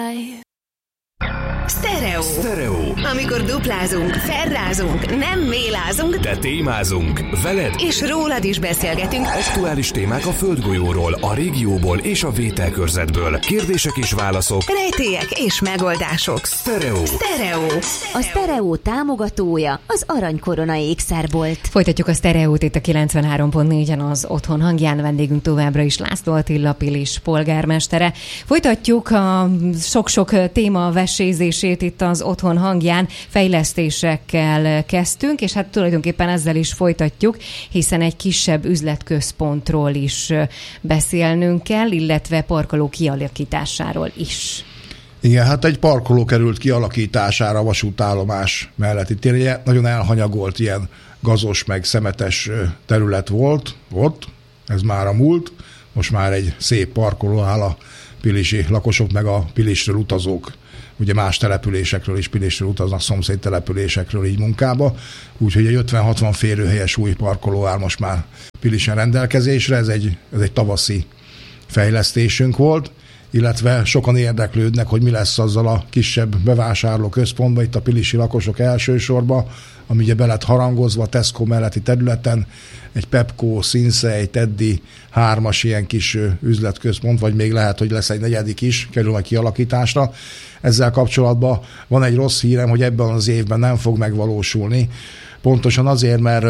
Sztereó. Amikor duplázunk, ferrázunk, nem mélázunk, de témázunk. Veled és rólad is beszélgetünk. Aktuális témák a földgolyóról, a régióból és a vételkörzetből. Kérdések és válaszok. Rejtélyek és megoldások. Sztereó. A Sztereó támogatója az Aranykorona ékszerbolt. Folytatjuk a Sztereót itt a 93.4-en az Otthon hangján. Vendégünk továbbra is László Attila Pilis polgármestere. Folytatjuk a sok-sok téma vesézését itt az Otthon hangján. Fejlesztésekkel kezdtünk, és hát tulajdonképpen ezzel is folytatjuk, hiszen egy kisebb üzletközpontról is beszélnünk kell, illetve parkoló kialakításáról is. Igen, hát egy parkoló került kialakítására a vasútállomás melletti téren. Nagyon elhanyagolt ilyen gazos meg szemetes terület volt ott, ez már a múlt. Most már egy szép parkoló áll a pilisi lakosok meg a Pilisről utazók, ugye más településekről is Pilisről utaznak, szomszéd településekről így munkába. Úgyhogy egy 50-60 férőhelyes új parkoló áll most már Pilisen rendelkezésre. Ez egy tavaszi fejlesztésünk volt, illetve sokan érdeklődnek, hogy mi lesz azzal a kisebb bevásárlóközpontban, itt a pilisi lakosok elsősorban, ami ugye be lett harangozva a Tesco melletti területen, egy Pepco, Sinsay, Teddy, 3-as ilyen kis üzletközpont, vagy még lehet, hogy lesz egy 4. is, kerül a kialakításra. Ezzel kapcsolatban van egy rossz hírem, hogy ebben az évben nem fog megvalósulni. Pontosan azért, mert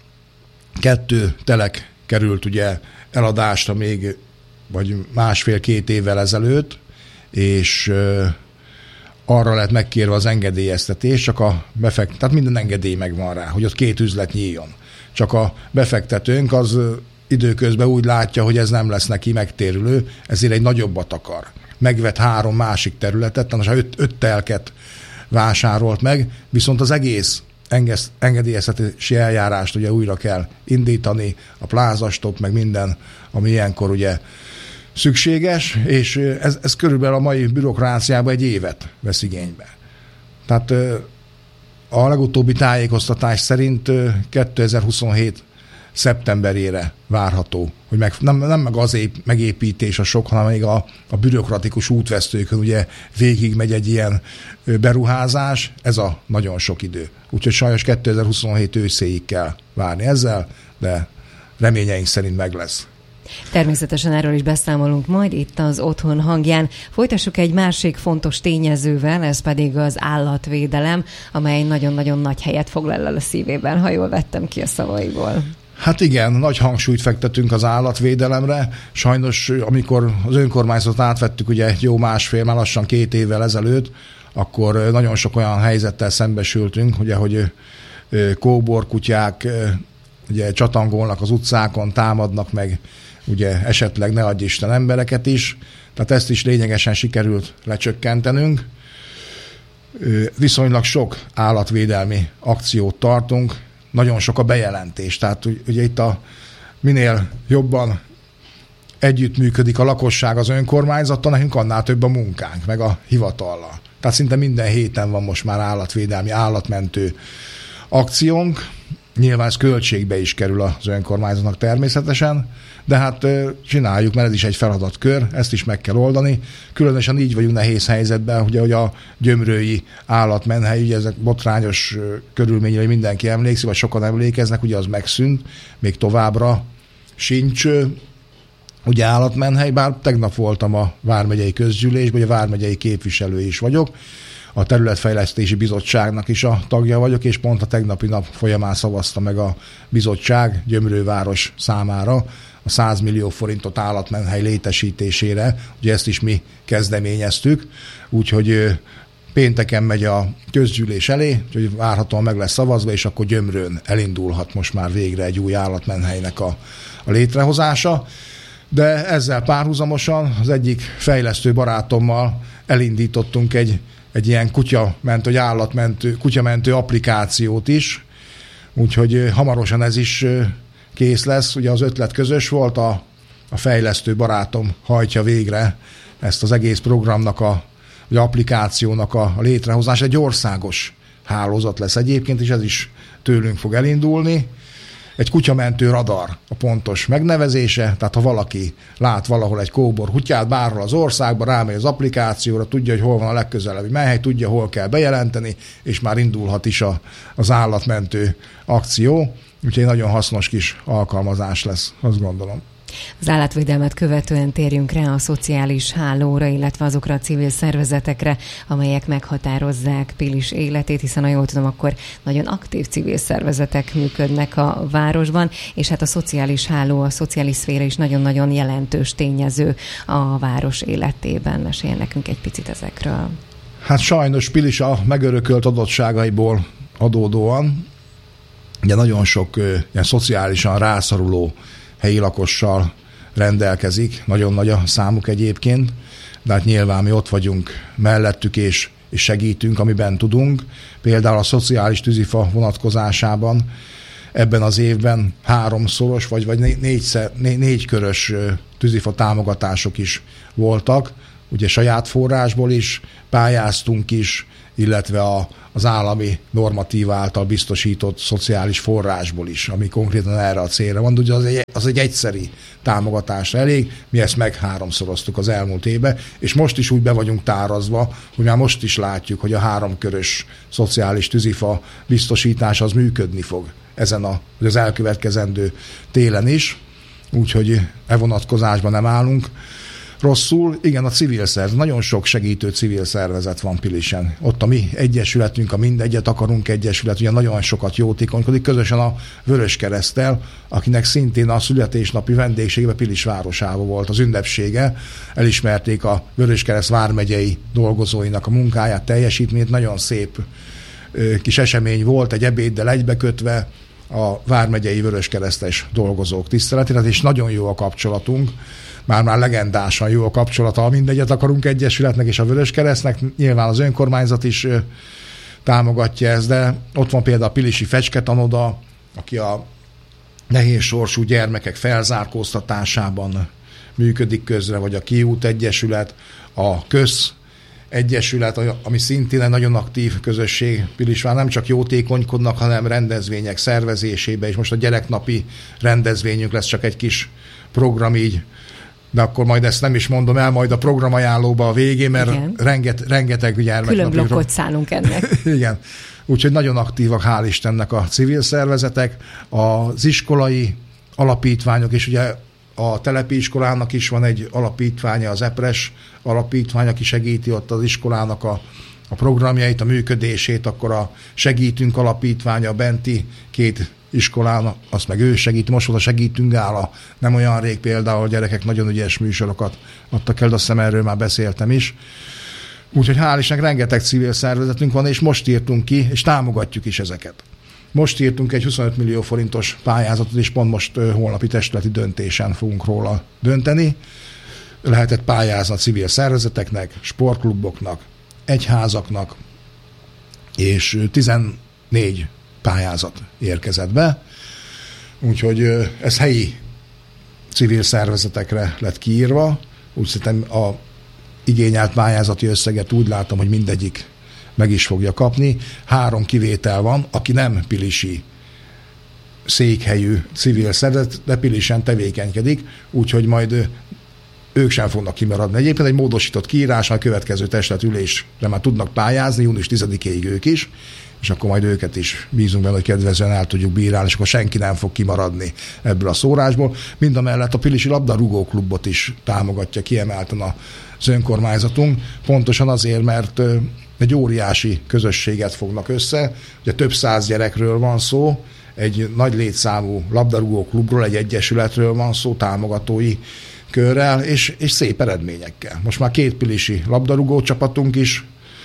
2 telek került ugye eladásra még vagy 1,5-2 évvel ezelőtt, és arra lett megkérve az engedélyeztetés, csak tehát minden engedély megvan rá, hogy ott 2 üzlet nyíljon. Csak a befektetőnk az időközben úgy látja, hogy ez nem lesz neki megtérülő, ezért egy nagyobbat akar. Megvett 3 másik területet, tehát 5 telket vásárolt meg, viszont az egész engedélyeztetési eljárást ugye újra kell indítani, a plázastop, meg minden, ami ilyenkor ugye szükséges, és ez körülbelül a mai bürokráciában 1 évet vesz igénybe. Tehát a legutóbbi tájékoztatás szerint 2027 szeptemberére várható, hogy nem meg az megépítés a sok, hanem még a bürokratikus útvesztőkön ugye végigmegy egy ilyen beruházás, ez a nagyon sok idő. Úgyhogy sajnos 2027 őszéig kell várni ezzel, de reményeink szerint meg lesz. Természetesen erről is beszámolunk majd itt az Otthon hangján. Folytassuk egy másik fontos tényezővel, ez pedig az állatvédelem, amely nagyon-nagyon nagy helyet foglal el a szívében, ha jól vettem ki a szavaiból. Hát igen, nagy hangsúlyt fektetünk az állatvédelemre. Sajnos, amikor az önkormányzatot átvettük ugye egy jó 1,5, már lassan 2 évvel ezelőtt, akkor nagyon sok olyan helyzettel szembesültünk, ugye, hogy kóborkutyák ugye csatangolnak az utcákon, támadnak meg ugye esetleg ne adj Isten embereket is, tehát ezt is lényegesen sikerült lecsökkentenünk. Viszonylag sok állatvédelmi akciót tartunk, nagyon sok a bejelentés, tehát ugye itt minél jobban együttműködik a lakosság az önkormányzattal, nekünk annál több a munkánk, meg a hivatallal. Tehát szinte minden héten van most már állatvédelmi, állatmentő akciónk. Nyilván ez költségbe is kerül az önkormányzatnak természetesen, de hát csináljuk, mert ez is egy feladatkör, ezt is meg kell oldani. Különösen így vagyunk nehéz helyzetben, ugye, hogy a gyömrői állatmenhely, ugye ezek botrányos körülményre, hogy mindenki emlékszik, vagy sokan emlékeznek, ugye az megszűnt, még továbbra sincs ugye állatmenhely, bár tegnap voltam a Vármegyei Közgyűlésben, ugye Vármegyei képviselő is vagyok, a Területfejlesztési Bizottságnak is a tagja vagyok, és pont a tegnapi nap folyamán szavazta meg a bizottság Gyömrőváros számára a 100 millió forintot állatmenhely létesítésére. Ugye ezt is mi kezdeményeztük, úgyhogy pénteken megy a közgyűlés elé, úgyhogy várhatóan meg lesz szavazva, és akkor Gyömrőn elindulhat most már végre egy új állatmenhelynek a létrehozása. De ezzel párhuzamosan az egyik fejlesztő barátommal elindítottunk egy ilyen kutyamentő applikációt is, úgyhogy hamarosan ez is kész lesz. Ugye az ötlet közös volt, a fejlesztő barátom hajtja végre ezt az egész programnak, vagy applikációnak a létrehozása. Egy országos hálózat lesz egyébként, és ez is tőlünk fog elindulni, egy kutyamentő radar a pontos megnevezése, tehát ha valaki lát valahol egy kóbor kutyát bárhol az országban, rámegy az applikációra, tudja, hogy hol van a legközelebbi menhely, tudja, hol kell bejelenteni, és már indulhat is az állatmentő akció. Úgyhogy nagyon hasznos kis alkalmazás lesz, azt gondolom. Az állatvédelmet követően térjünk rá a szociális hálóra, illetve azokra a civil szervezetekre, amelyek meghatározzák Pilis életét, hiszen ha jól tudom, akkor nagyon aktív civil szervezetek működnek a városban, és hát a szociális háló, a szociális szféra is nagyon-nagyon jelentős tényező a város életében. Mesélj nekünk egy picit ezekről. Hát sajnos Pilis a megörökölt adottságaiból adódóan, ugye nagyon sok ilyen szociálisan rászoruló helyi lakossal rendelkezik, nagyon nagy a számuk egyébként, de hát nyilván mi ott vagyunk mellettük és segítünk, amiben tudunk. Például a szociális tűzifa vonatkozásában ebben az évben 3-szoros vagy 4 körös tűzifa támogatások is voltak, ugye saját forrásból is pályáztunk is, illetve az állami normatíva által biztosított szociális forrásból is, ami konkrétan erre a célra van. Ugye az egy egyszeri támogatásra elég, mi ezt meg 3-szoroztuk az elmúlt évben, és most is úgy be vagyunk tárazva, hogy már most is látjuk, hogy a 3 körös szociális tűzifa biztosítás az működni fog az elkövetkezendő télen is, úgyhogy vonatkozásban nem állunk rosszul. Igen, a civil szervezet, nagyon sok segítő civil szervezet van Pilisen. Ott a mi egyesületünk, a Mindegyet akarunk egyesület, ugye nagyon sokat jótékonykodik, közösen a Vöröskereszttel, akinek szintén a születésnapi vendégségben Pilis városában volt az ünnepsége. Elismerték a Vöröskereszt vármegyei dolgozóinak a munkáját, teljesítményt. Nagyon szép kis esemény volt, egy ebéddel egybekötve a vármegyei vöröskeresztes dolgozók tiszteletére, és nagyon jó a kapcsolatunk. Már legendásan jó a kapcsolata a Mindegyet akarunk egyesületnek és a Vöröskeresztnek. Nyilván az önkormányzat is támogatja ezt, de ott van például a Pilisi Fecsketanoda, aki a nehéz sorsú gyermekek felzárkóztatásában működik közre, vagy a Kiút Egyesület, a Köz Egyesület, ami szintén egy nagyon aktív közösség. Pilisvár nem csak jótékonykodnak, hanem rendezvények szervezésébe, és most a gyereknapi rendezvényünk lesz, csak egy kis program így, de akkor majd ezt nem is mondom el, majd a programajánlóba a végén, mert rengeteg gyermeknapi... Külön blokkot szállunk ennek. Igen. Úgyhogy nagyon aktívak, hál' Istennek a civil szervezetek, az iskolai alapítványok, és ugye a telepi iskolának is van egy alapítványa, az EPRES alapítvány, aki segíti ott az iskolának a programjait, a működését, akkor a Segítünk alapítványa, a benti 2 iskolának, azt meg ő segíti. Most volt a Segítünk Gála, nem olyan rég például, a gyerekek nagyon ügyes műsorokat adtak el, de azt hiszem erről már beszéltem is. Úgyhogy hál' Istennek rengeteg civil szervezetünk van, és most írtunk ki, és támogatjuk is ezeket. Most írtunk egy 25 millió forintos pályázatot, és pont most holnapi testületi döntésen fogunk róla dönteni. Lehetett pályázni a civil szervezeteknek, sportkluboknak, egyházaknak, és 14 pályázat érkezett be. Úgyhogy ez helyi civil szervezetekre lett kiírva. Úgy szerintem a igényelt pályázati összeget úgy látom, hogy mindegyik meg is fogja kapni. 3 kivétel van, aki nem pilisi székhelyű civil szervezet, de Pilisen tevékenykedik, úgyhogy majd ők sem fognak kimaradni. Egyébként egy módosított kiírás, a következő testületülésre már tudnak pályázni, június 10-ig ők is, és akkor majd őket is bízunk benne, hogy kedvezően el tudjuk bírálni, és akkor senki nem fog kimaradni ebből a szórásból. Mindamellett a Pilisi labdarúgó klubot is támogatja kiemelten az önkormányzatunk, pontosan azért, mert egy óriási közösséget fognak össze, ugye több 100 gyerekről van szó, egy nagy létszámú labdarúgó klubról, egy egyesületről van szó, támogatói körrel, és szép eredményekkel. Most már 2 pilisi labdarúgó csapatunk is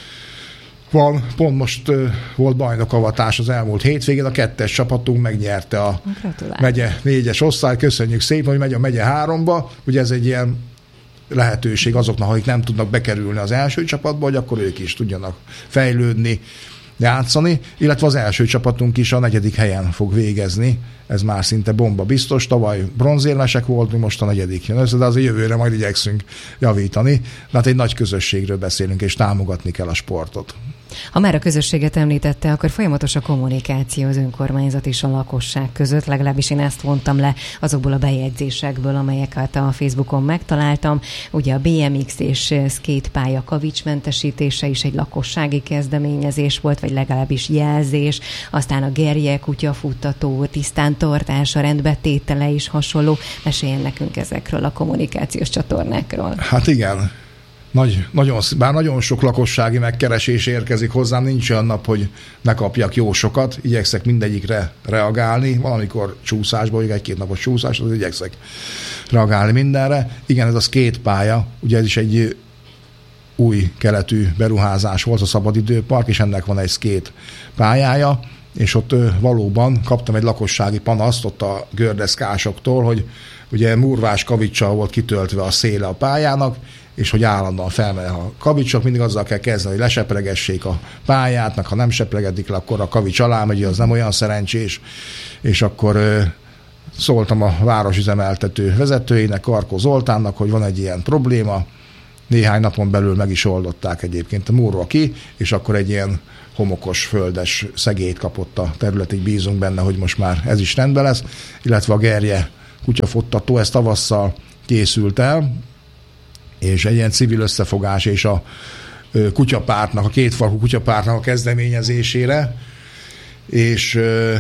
van, pont most volt bajnokavatás az elmúlt hétvégén, a 2-es csapatunk megnyerte a megye 4-es osztály, köszönjük szépen, hogy megy a megye 3-ba, ugye ez egy ilyen lehetőség azoknak, akik nem tudnak bekerülni az első csapatba, hogy akkor ők is tudjanak fejlődni, játszani, illetve az első csapatunk is a 4. helyen fog végezni, ez már szinte bomba biztos, tavaly bronzérmesek voltunk, most a 4. jön össze, de azért jövőre majd igyekszünk javítani, de hát egy nagy közösségről beszélünk, és támogatni kell a sportot. Ha már a közösséget említette, akkor folyamatos a kommunikáció az önkormányzat és a lakosság között, legalábbis én ezt vontam le azokból a bejegyzésekből, amelyeket a Facebookon megtaláltam. Ugye a BMX és skatepálya kavicsmentesítése is egy lakossági kezdeményezés volt, vagy legalábbis jelzés, aztán a gerje kutyafuttató tisztántartása, rendbetétele is hasonló. Meséljen nekünk ezekről a kommunikációs csatornákról. Hát igen. Bár nagyon sok lakossági megkeresés érkezik hozzám, nincs olyan nap, hogy ne kapjak jó sokat, igyekszek mindegyikre reagálni, valamikor csúszásban, vagy egy-két napos csúszás, az igyekszek reagálni mindenre. Igen, ez a skatepálya, ugye ez is egy új keletű beruházás volt, a Szabadidőpark, és ennek van egy skate pályája, és ott valóban kaptam egy lakossági panaszt ott a gördeszkásoktól, hogy ugye murvás kavicsal volt kitöltve a széle a pályának, és hogy állandóan felmennek a kavicsok, mindig azzal kell kezdeni, hogy leseplegessék a pályát, meg ha nem seplegedik le, akkor a kavics alá megy, az nem olyan szerencsés, és akkor szóltam a városüzemeltető vezetőjének, Karkó Zoltánnak, hogy van egy ilyen probléma, néhány napon belül meg is oldották egyébként a múrva ki, és akkor egy ilyen homokos, földes szegélyt kapott a területig, bízunk benne, hogy most már ez is rendben lesz, illetve a gerje kutyafuttató, ez tavasszal készült el, és egy ilyen civil összefogás és a kutyapártnak, a kétfarkú kutyapártnak a kezdeményezésére, és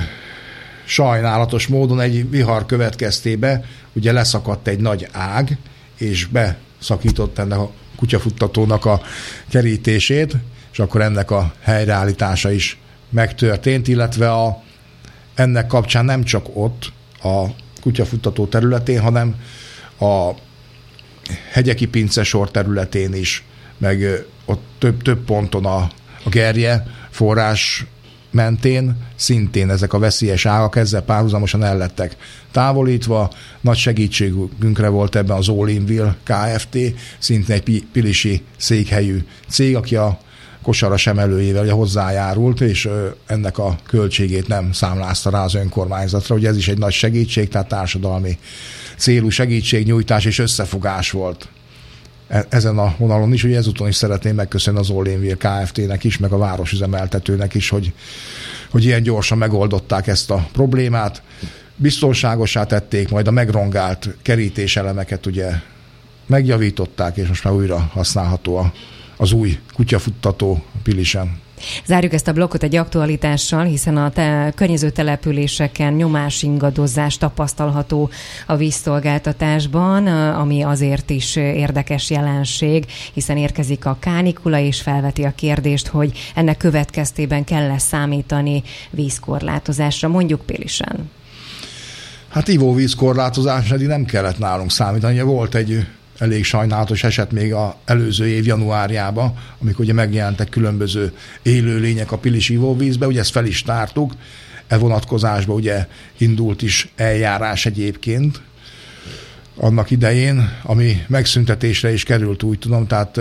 sajnálatos módon egy vihar következtében ugye leszakadt egy nagy ág, és beszakított ennek a kutyafuttatónak a kerítését, és akkor ennek a helyreállítása is megtörtént, illetve ennek kapcsán nem csak ott a kutyafuttató területén, hanem a Hegyeki pincesor területén is, meg ott több ponton a gerje forrás mentén szintén ezek a veszélyes ágak ezzel párhuzamosan el lettek távolítva. Nagy segítségünkre volt ebben az All Inville Kft., szintén egy pilisi székhelyű cég, aki a kosaras emelőjével hozzájárult, és ennek a költségét nem számlázta rá az önkormányzatra. Ugye ez is egy nagy segítség, tehát társadalmi célú segítségnyújtás és összefogás volt ezen a vonalon is. Ugye ezúton is szeretném megköszönni az All Inville Kft.-nek is, meg a városüzemeltetőnek is, hogy ilyen gyorsan megoldották ezt a problémát. Biztonságosá tették, majd a megrongált kerítéselemeket ugye megjavították, és most már újra használható az új kutyafuttató Pilisen. Zárjuk ezt a blokkot egy aktualitással, hiszen a környező településeken nyomásingadozás tapasztalható a vízszolgáltatásban, ami azért is érdekes jelenség, hiszen érkezik a kánikula, és felveti a kérdést, hogy ennek következtében kell-e számítani vízkorlátozásra, mondjuk Pilisen. Hát ivóvízkorlátozásra eddig nem kellett nálunk számítani. Volt egy elég sajnálatos eset még az előző év januárjában, amikor ugye megjelentek különböző élőlények a pilisi ivóvízbe, ugye ezt fel is tártuk, vonatkozásban ugye indult is eljárás egyébként annak idején, ami megszüntetésre is került, úgy tudom, tehát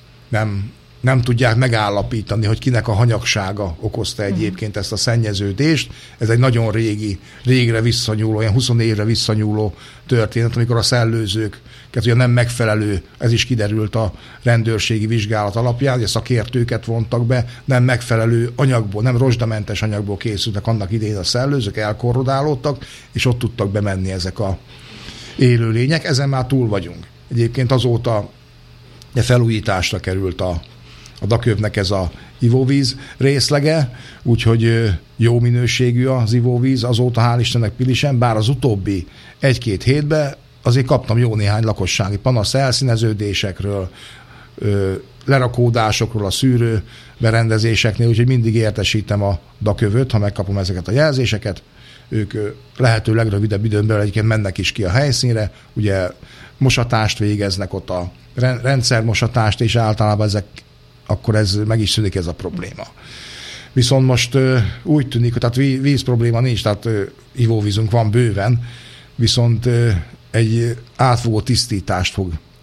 nem tudják megállapítani, hogy kinek a hanyagsága okozta egyébként ezt a szennyeződést. Ez egy nagyon régre visszanyúló, olyan 20 évre visszanyúló történet, amikor a szellőzők, ugye nem megfelelő, ez is kiderült a rendőrségi vizsgálat alapján, hogy a szakértőket vontak be, nem megfelelő anyagból, nem rozsdamentes anyagból készültek annak idején a szellőzők, elkorrodálódtak, és ott tudtak bemenni ezek a élőlények. Ezen már túl vagyunk. Egyébként azóta felújításra került a Dakövnek ez a ivóvíz részlege, úgyhogy jó minőségű az ivóvíz azóta, hál' Istennek Pilisen, bár az utóbbi 1-2 hétben azért kaptam jó néhány lakossági panasz elszíneződésekről, lerakódásokról, a szűrő berendezéseknél, úgyhogy mindig értesítem a Dakövöt, ha megkapom ezeket a jelzéseket. Ők lehető legrövidebb időn belül egyébként mennek is ki a helyszínre, ugye mosatást végeznek ott, a rendszermosatást, és általában akkor ez meg is szűnik ez a probléma. Viszont most úgy tűnik, hogy tehát víz probléma nincs, tehát ivóvízünk van bőven, viszont egy átfogó tisztítást fog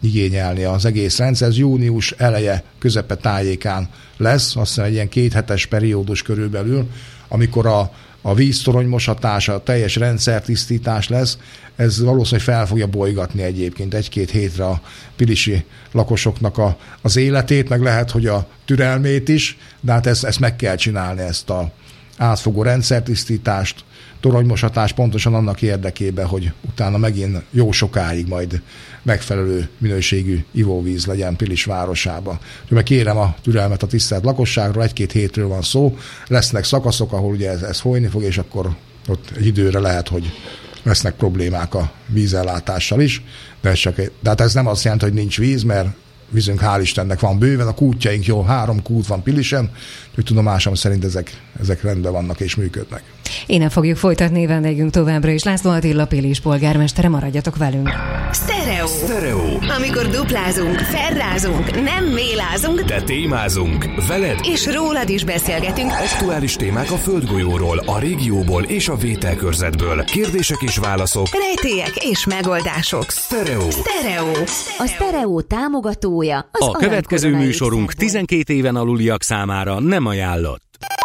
igényelni az egész rendszer. Ez június eleje, közepe tájékán lesz, azt hiszem egy ilyen 2 hetes periódus körülbelül, amikor a víztoronymosatása, a teljes rendszertisztítás lesz, ez valószínűleg fel fogja bolygatni egyébként 1-2 hétre a pilisi lakosoknak az életét, meg lehet, hogy a türelmét is, de hát ezt meg kell csinálni, ezt a átfogó rendszertisztítást, toronymosatást pontosan annak érdekében, hogy utána megint jó sokáig majd megfelelő minőségű ivóvíz legyen Pilis városába. Úgyhogy kérem a türelmet a tisztelt lakosságról, 1-2 hétről van szó, lesznek szakaszok, ahol ugye ez folyni fog, és akkor ott egy időre lehet, hogy lesznek problémák a vízellátással is, de hát ez nem azt jelenti, hogy nincs víz, mert vízünk hál' Istennek van bőven, a kútjaink jó, 3 kút van Pilisen, hogy tudomásom szerint ezek rendben vannak és működnek. Innen fogjuk folytatni, vendégünk továbbra is László Attila Pilis polgármestere, maradjatok velünk. Sztereó. Amikor duplázunk, ferrázunk, nem mélázunk, de témázunk. Veled és rólad is beszélgetünk. Aktuális témák a földgolyóról, a régióból és a vételkörzetből. Kérdések és válaszok. Rejtélyek és megoldások. Sztereó. A Sztereó támogatója az A következő Aranykorona műsorunk ékszer 12 éven aluliak számára nem ajánlott.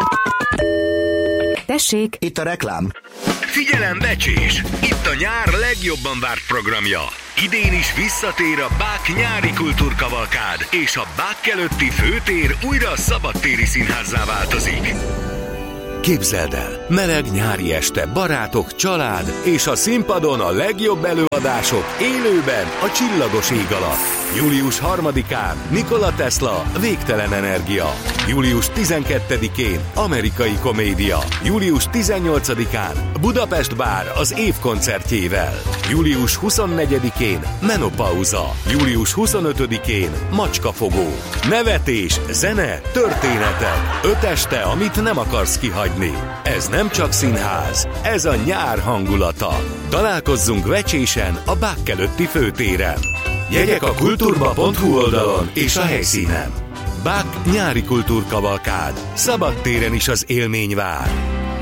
Tessék! Itt a reklám. Figyelem, becsés! Itt a nyár legjobban várt programja. Idén is visszatér a Bák nyári kultúrkavalkád, és a Bák előtti főtér újra szabadtéri színházzá változik. Képzeld el, meleg nyári este, barátok, család, és a színpadon a legjobb előadások élőben a csillagos ég alatt. Július 3-án Nikola Tesla, Végtelen energia. Július 12-én Amerikai komédia. Július 18-án Budapest Bár az év koncertjével. Július 24-én Menopauza. Július 25-én Macskafogó. Nevetés, zene, történetek. 5 este, amit nem akarsz kihagyni. Ez nem csak színház, ez a nyár hangulata. Találkozzunk Vecsésen a Bák előtti főtéren. Jegyek a kulturba.hu oldalon és a helyszínen. Bák nyári kultúrkavalkád. Szabadtéren is az élmény vár.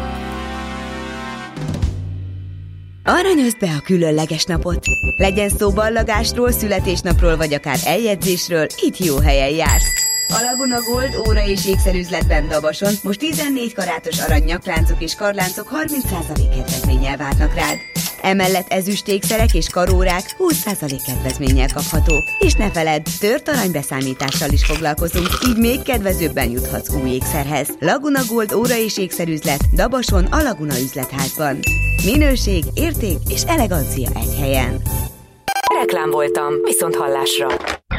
Aranyozd be a különleges napot. Legyen szó ballagásról, születésnapról vagy akár eljegyzésről, itt jó helyen jársz. A Laguna Gold óra és ékszerüzletben Dabason most 14 karátos arany nyakláncok és karláncok 30% kedvezménnyel várnak rád. Emellett ezüst ékszerek és karórák 20% kedvezménnyel kaphatók. És ne feledd, tört aranybeszámítással is foglalkozunk, így még kedvezőbben juthatsz új ékszerhez. Laguna Gold óra és ékszerüzlet Dabason a Laguna üzletházban. Minőség, érték és elegancia egy helyen. Reklám voltam, viszont hallásra.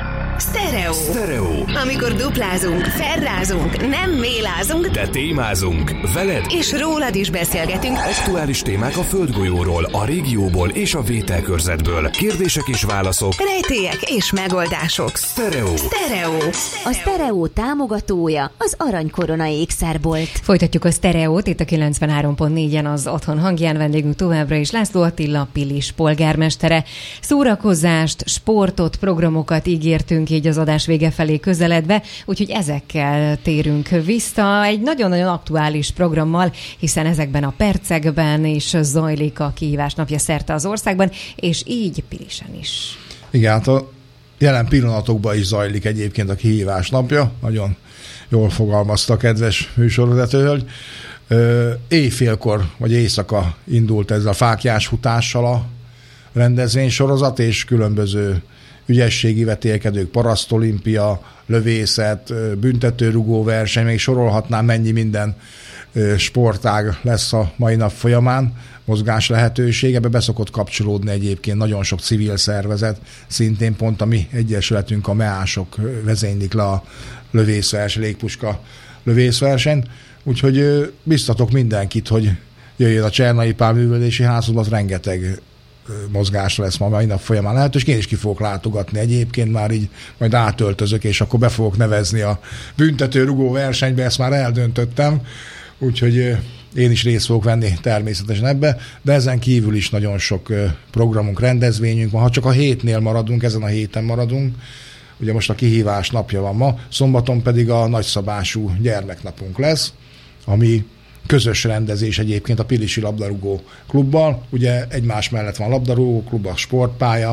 Sztereó. Amikor duplázunk, ferrázunk, nem mélázunk, de témázunk. Veled és rólad is beszélgetünk. Aktuális témák a földgolyóról, a régióból és a vételkörzetből. Kérdések és válaszok. Rejtélyek és megoldások. Sztereó. A Sztereó támogatója az Aranykorona ékszerbolt. Folytatjuk a Sztereót, itt a 93.4-en az Otthon hangján, vendégünk továbbra is László Attila Pilis polgármestere. Szórakozást, sportot, programokat ígértünk így az adás vége felé közeledve, úgyhogy ezekkel térünk vissza egy nagyon-nagyon aktuális programmal, hiszen ezekben a percekben is zajlik a kihívás napja szerte az országban, és így Pilisen is. Igen, hát a jelen pillanatokban is zajlik egyébként a kihívás napja, nagyon jól fogalmazta a kedves műsorvezető hölgy. Éjfélkor, vagy éjszaka indult ezzel a fáklyásfutással a rendezvénysorozat, és különböző ügyességi vetélkedők, parasztolimpia, lövészet, büntetőrugó verseny, még sorolhatnám, mennyi minden sportág lesz a mai nap folyamán, mozgás lehetőség. Ebbe beszokott kapcsolódni egyébként nagyon sok civil szervezet, szintén pont a mi egyesületünk, a MEÁSok vezénylik le a lövészverseny, légpuska lövészversenyt. Úgyhogy biztatok mindenkit, hogy jöjjön a Csernai Pál Művelődési Házhoz, rengeteg mozgásra lesz ma mai nap folyamán lehetőség. Én is ki fogok látogatni egyébként, már így majd átöltözök, és akkor be fogok nevezni a büntetőrugó versenybe, ezt már eldöntöttem, úgyhogy én is részt fogok venni természetesen ebbe, de ezen kívül is nagyon sok programunk, rendezvényünk van. Ha csak a hétnél maradunk, ezen a héten maradunk, ugye most a kihívás napja van ma, szombaton pedig a nagyszabású gyermeknapunk lesz, ami közös rendezés egyébként a Pilisi labdarúgó klubbal. Ugye egymás mellett van a labdarúgó klub, a sportpálya,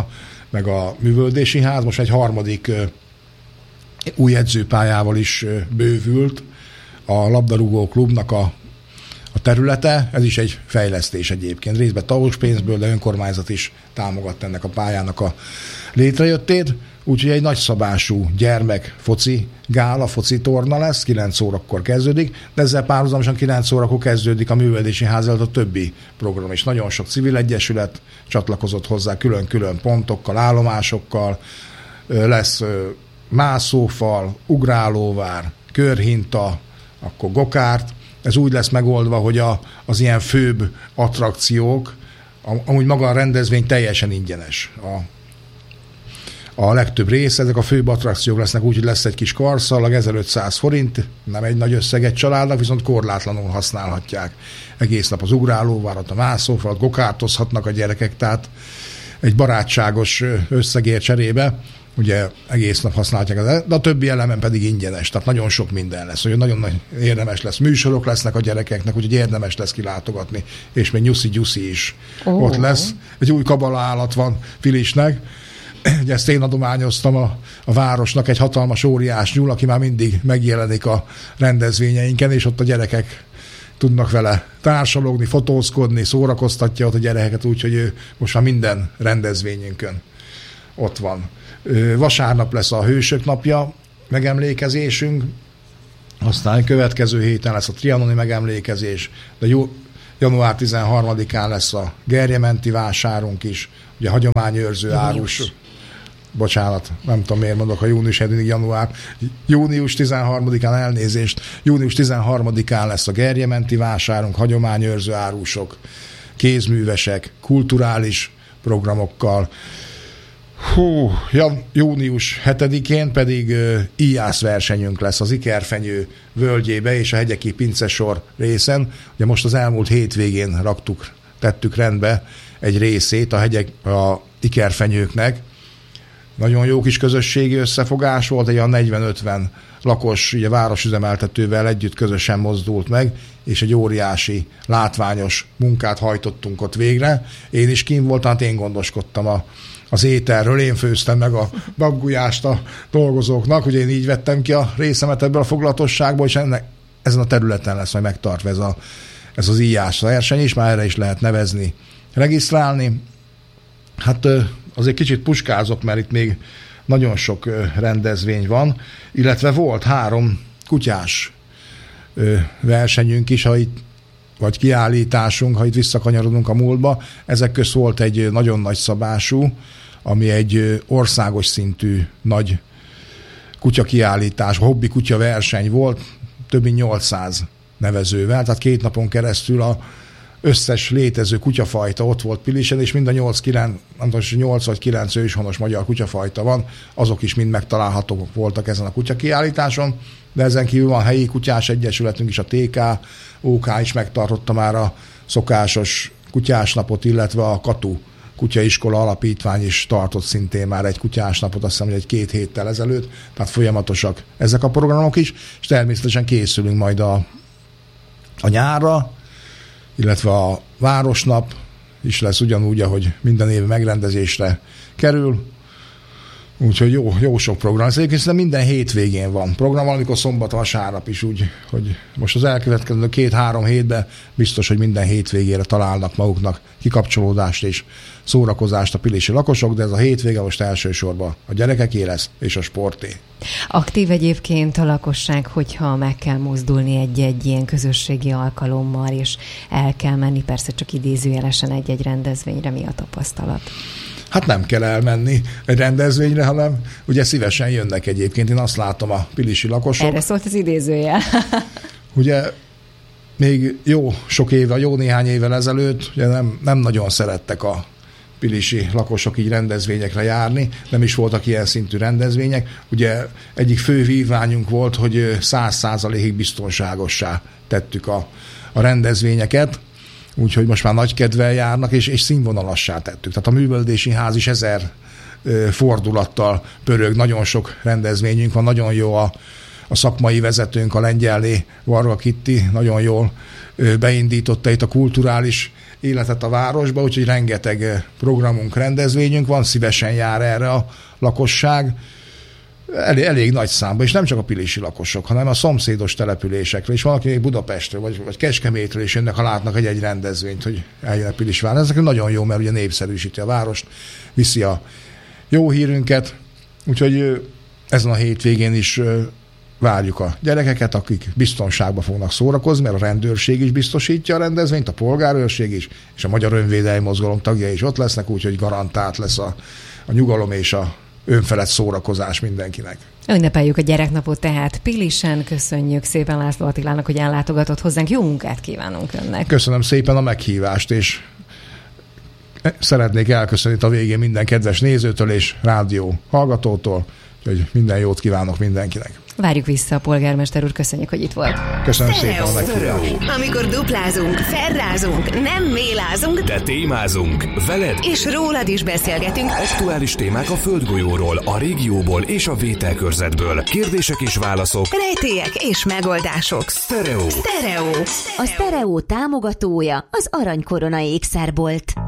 meg a művelődési ház. Most egy harmadik új edzőpályával is bővült a labdarúgó klubnak a területe. Ez is egy fejlesztés egyébként. Részben TAO-s pénzből, de önkormányzat is támogatta ennek a pályának a létrejöttét. Úgyhogy egy nagyszabású gyermek foci gála, foci torna lesz, 9 órakor kezdődik, de ezzel párhuzamosan 9 órakor kezdődik a művelődési ház előtt a többi program is. Nagyon sok civil egyesület csatlakozott hozzá külön-külön pontokkal, állomásokkal, lesz mászófal, ugrálóvár, körhinta, akkor gokárt. Ez úgy lesz megoldva, hogy az ilyen főbb attrakciók, amúgy maga a rendezvény teljesen ingyenes. A legtöbb rész, ezek a főbb attrakciók lesznek úgy, hogy lesz egy kis karszalag, 1500 forint, nem egy nagy összeg egy családnak, viszont korlátlanul használhatják. Egész nap az ugrálóvárat, a mászófalat, gokártozhatnak a gyerekek, tehát egy barátságos összegért cserébe, ugye egész nap használhatják, de a többi elemen pedig ingyenes, tehát nagyon sok minden lesz, hogy nagyon érdemes lesz, műsorok lesznek a gyerekeknek, úgyhogy érdemes lesz kilátogatni, és még nyuszi-gyuszi is ott lesz. Egy új kabala állat van Pilisnek. Ugye ezt én adományoztam a városnak, egy hatalmas óriás nyúl, aki már mindig megjelenik a rendezvényeinken, és ott a gyerekek tudnak vele társalogni, fotózkodni, szórakoztatja ott a gyerekeket, úgyhogy ő most már minden rendezvényünkön ott van. Vasárnap lesz a Hősök napja megemlékezésünk, aztán következő héten lesz a trianoni megemlékezés, de január 13-án lesz a gerjementi vásárunk is, ugye hagyományőrző árus. Bocsánat, nem tudom miért mondok, a június 7-ig január. Június 13-án elnézést. Június 13-án lesz a gerjementi vásárunk, hagyományőrző árusok, kézművesek, kulturális programokkal. Június 7-én pedig íjász versenyünk lesz az Ikerfenyő völgyébe és a Hegyeki Pincesor részen. Ugye most az elmúlt hétvégén tettük rendbe egy részét a Ikerfenyőknek. Nagyon jó kis közösségi összefogás volt, egy olyan 40-50 lakos ugye, városüzemeltetővel együtt közösen mozdult meg, és egy óriási, látványos munkát hajtottunk ott végre. Én is kint voltam, hát én gondoskodtam az ételről, én főztem meg a babgulyást a dolgozóknak, ugye én így vettem ki a részemet ebből a foglalatosságból, és ezen a területen lesz majd megtartva ez az íjás verseny is, már erre is lehet nevezni, regisztrálni. Hát azért kicsit puskázok, mert itt még nagyon sok rendezvény van, illetve volt 3 kutyás versenyünk is, vagy kiállításunk, ha itt visszakanyarodunk a múltba. Ezek közt volt egy nagyon nagy szabású, ami egy országos szintű nagy kutyakiállítás, hobbi kutya verseny volt, több mint 800 nevezővel, tehát 2 napon keresztül összes létező kutyafajta ott volt Pilisen, és mind a 8 vagy 9 őshonos magyar kutyafajta van, azok is mind megtalálhatók voltak ezen a kutyakiállításon, de ezen kívül van helyi kutyás egyesületünk is, a TK, OK is megtartotta már a szokásos kutyásnapot, illetve a Katu Kutyaiskola Alapítvány is tartott szintén már egy kutyásnapot, azt hiszem, hogy egy 2 héttel ezelőtt, tehát folyamatosak ezek a programok is, és természetesen készülünk majd a nyárra, illetve a Városnap is lesz ugyanúgy, ahogy minden év megrendezésre kerül. Úgyhogy jó sok program. Szerintem minden hétvégén van program, valamikor szombat, vasárnap is úgy, hogy most az elkövetkező 2-3 hétben biztos, hogy minden hétvégére találnak maguknak kikapcsolódást és szórakozást a pilisi lakosok, de ez a hétvége most elsősorban a gyerekeké lesz és a sporté. Aktív egyébként a lakosság, hogyha meg kell mozdulni egy-egy ilyen közösségi alkalommal, és el kell menni, persze csak idézőjelesen egy-egy rendezvényre, mi a tapasztalat? Hát nem kell elmenni egy rendezvényre, hanem ugye szívesen jönnek egyébként. Én azt látom a pilisi lakosok. Erre szólt az idézőjel. Ugye még jó néhány évvel ezelőtt ugye nem nagyon szerettek a pilisi lakosok így rendezvényekre járni, nem is voltak ilyen szintű rendezvények. Ugye egyik fő vívmányunk volt, hogy 100%-ig biztonságossá tettük a rendezvényeket, úgyhogy most már nagy kedvel járnak, és színvonalassá tettük. Tehát a művelődési ház is 1000 fordulattal pörög, nagyon sok rendezvényünk van, nagyon jó a szakmai vezetőnk, a Lengyellé Varga Kitti, nagyon jól beindította itt a kulturális életet a városba, úgyhogy rengeteg programunk, rendezvényünk van, szívesen jár erre a lakosság. Elég nagy számban, és nem csak a pilisi lakosok, hanem a szomszédos településekről, és van, aki még Budapestről, vagy Kecskemétről is jönnek, ha látnak egy rendezvényt, hogy eljön a Pilisvár. Ezek nagyon jó, mert ugye népszerűsíti a várost, viszi a jó hírünket, úgyhogy ezen a hétvégén is várjuk a gyerekeket, akik biztonságban fognak szórakozni, mert a rendőrség is biztosítja a rendezvényt, a polgárőrség is, és a Magyar Önvédelmi Mozgalom tagjai is ott lesznek, úgyhogy garantált lesz a nyugalom és a önfelett szórakozás mindenkinek. Ünnepeljük a gyereknapot tehát Pilisen. Köszönjük szépen László Attilának, hogy ellátogatott hozzánk. Jó munkát kívánunk önnek. Köszönöm szépen a meghívást, és szeretnék elköszönni a végén minden kedves nézőtől és rádió hallgatótól, hogy minden jót kívánok mindenkinek. Várjuk vissza a polgármester úr, köszönjük, hogy itt volt. Köszönöm szépen a meghívást. Amikor duplázunk, ferrázunk, nem mélázunk, de témázunk. Veled és rólad is beszélgetünk. Aktuális témák a földgolyóról, a régióból és a vételkörzetből. Kérdések és válaszok. Rejtélyek és megoldások. Stereo. Stereo. A Stereo támogatója az Aranykorona ékszerbolt.